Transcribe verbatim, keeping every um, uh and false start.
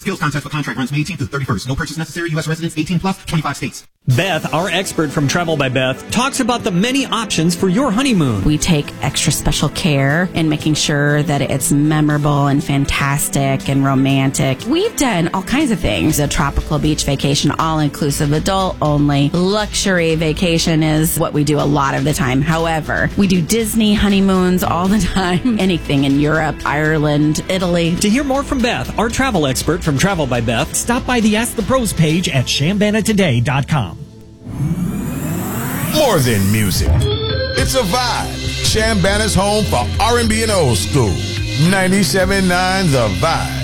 Skills contest for contract runs May eighteenth through thirty-first. No purchase necessary. U S residents eighteen plus, twenty-five states. Beth, our expert from Travel by Beth, talks about the many options for your honeymoon. We take extra special care in making sure that it's memorable and fantastic and romantic. We've done all kinds of things. A tropical beach vacation, all-inclusive, adult-only. Luxury vacation is what we do a lot of the time. However, we do Disney honeymoons all the time. Anything in Europe, Ireland, Italy. To hear more from Beth, our travel expert from Travel by Beth, stop by the Ask the Pros page at Chambana Today dot com. More than music. It's a vibe. Chambana's home for R and B and old school. ninety-seven point nine The Vibe.